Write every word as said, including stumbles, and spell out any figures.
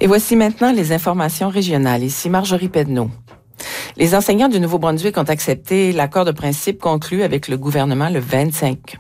Et voici maintenant les informations régionales. Ici Marjorie Pedneau. Les enseignants du Nouveau-Brunswick ont accepté l'accord de principe conclu avec le gouvernement le vingt-cinq